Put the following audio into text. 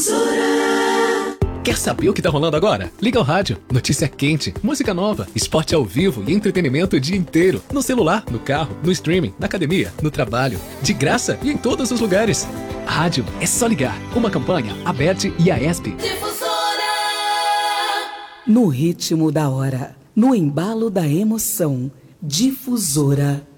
Quer saber o que tá rolando agora? Liga o rádio. Notícia quente, música nova, esporte ao vivo e entretenimento o dia inteiro. No celular, no carro, no streaming, na academia, no trabalho. De graça e em todos os lugares. Rádio é só ligar. Uma campanha, ABET e AESP. Difusora. No ritmo da hora, no embalo da emoção. Difusora.